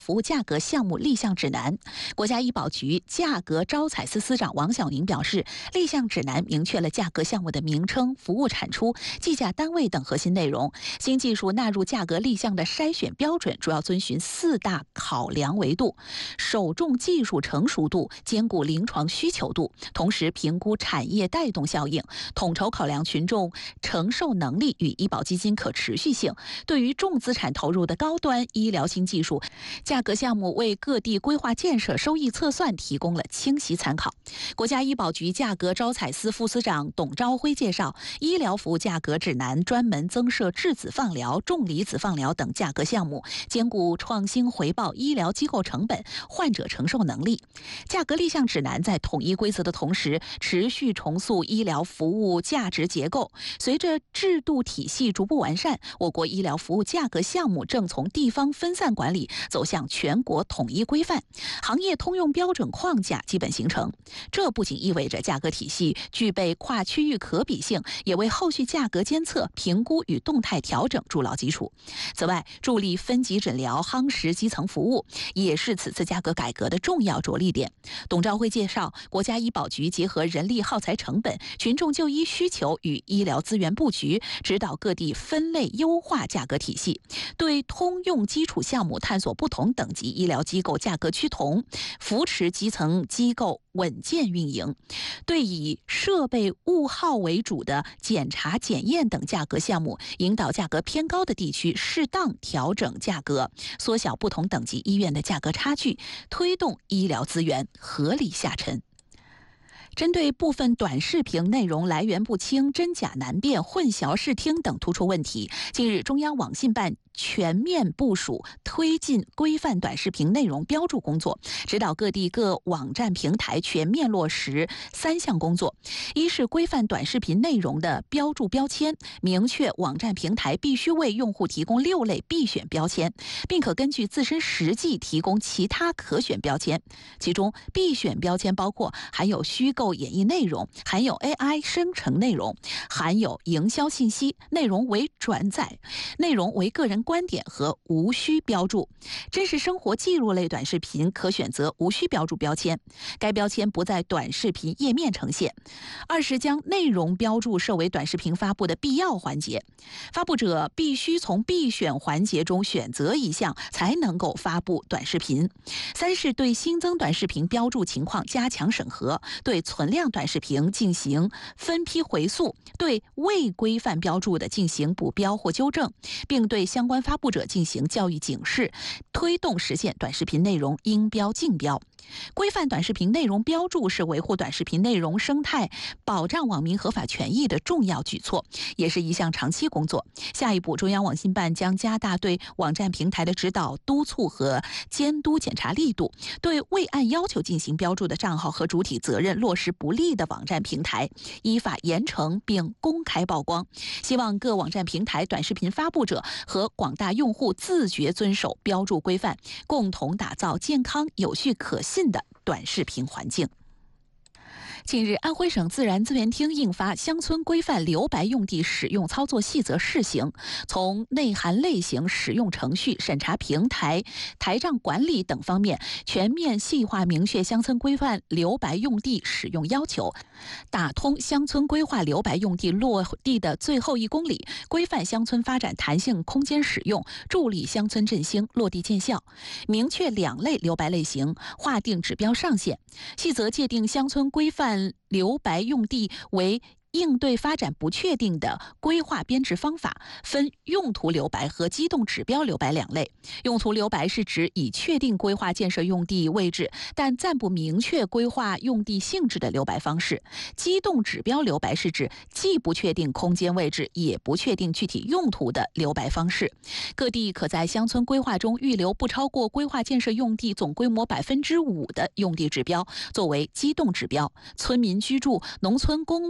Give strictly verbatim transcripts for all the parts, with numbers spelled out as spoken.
服务价格项目立项指南。国家医保局价格招采司司长王晓宁表示，立项指南明确了价格项目的名称、服务产出、计价单位等核心内容。新技术纳入价格立项的筛选标准，主要遵循四大考量维度：首重技术成熟度，兼顾临床需求度，同时评估产业带动效应，统筹考量群众承受能力与医保基金可持续性。对于重资产投入的高端医疗新技术，价格项目为各地规划建设收益测算提供了清晰参考。国家医保局价格招采司副司长董朝辉介绍，医疗服务价格指南专门增设质子放疗、重离子放疗等价格项目，兼顾创新回报医疗机构成本、患者承受能力。价格立项指南在统一规则的同时，持续重塑医疗服务价值结构。随着制度体系逐步完善，我国医疗服务价格项目正从地方分散管理走向全国统一规范，行业通用标准框架基本形成。这不仅意味着价格体系具备跨区域可比性，也为后续价格监测、评估与动态调整筑牢基础。此外，助力分级诊疗、夯实基层服务，也是此次价格改革的重要着力点。董朝辉介绍，国家医保局结合人力耗材成本、群众就医需求与医疗资源布局，指导各地分类优化价格体系，对通用基础项目探索不同等级医疗机构价格趋同，扶持基层机构稳健运营；对以设备物耗为主的检查检验等价格项目，引导价格偏高的地区适当调整价格，缩小不同等级医院的价格差距，推动医疗资源合理下沉。针对部分短视频内容来源不清、真假难辨、混淆视听等突出问题，近日中央网信办全面部署推进规范短视频内容标注工作，指导各地各网站平台全面落实三项工作：一是规范短视频内容的标注标签，明确网站平台必须为用户提供六类必选标签，并可根据自身实际提供其他可选标签。其中必选标签包括含有虚构演绎内容、含有 A I 生成内容、含有营销信息、内容为转载、内容为个人观点和无需标注。真实生活记录类短视频可选择无需标注标签，该标签不在短视频页面呈现。二是将内容标注设为短视频发布的必要环节，发布者必须从必选环节中选择一项才能够发布短视频。三是对新增短视频标注情况加强审核，对存量短视频进行分批回溯，对未规范标注的进行补标或纠正，并对相关发布者进行教育警示，推动实现短视频内容应标尽标。规范短视频内容标注是维护短视频内容生态、保障网民合法权益的重要举措，也是一项长期工作。下一步，中央网信办将加大对网站平台的指导、督促和监督检查力度，对未按要求进行标注的账号和主体责任落实不力的网站平台，依法严惩并公开曝光。希望各网站平台短视频发布者和广大用户自觉遵守标注规范，共同打造健康、有序、可信的短视频环境。近日，安徽省自然资源厅印发《乡村规范留白用地使用操作细则试行》，从内涵类型、使用程序、审查平台、台账管理等方面全面细化明确乡村规范留白用地使用要求，打通乡村规划留白用地落地的最后一公里，规范乡村发展弹性空间使用，助力乡村振兴落地见效。明确两类留白类型，划定指标上限。细则界定乡村规范留白用地为应对发展不确定的规划编制方法，分用途留白和机动指标留白两类。用途留白是指已确定规划建设用地位置，但暂不明确规划用地性质的留白方式。机动指标留白是指既不确定空间位置，也不确定具体用途的留白方式。各地可在乡村规划中预留不超过规划建设用地总规模百分之五的用地指标，作为机动指标。村民居住、农村公共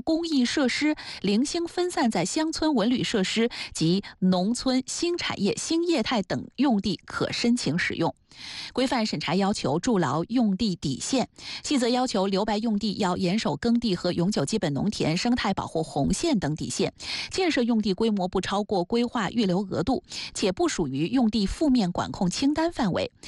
公益设施零星分散在乡村文旅设施及农村新产业新业态等用地可申请使用。规范审查要求筑牢用地底线，细则要求留白用地要严守耕地和永久基本农田生态保护红线等底线，建设用地规模不超过规划预留额度，且不属于用地负面管控清单范围。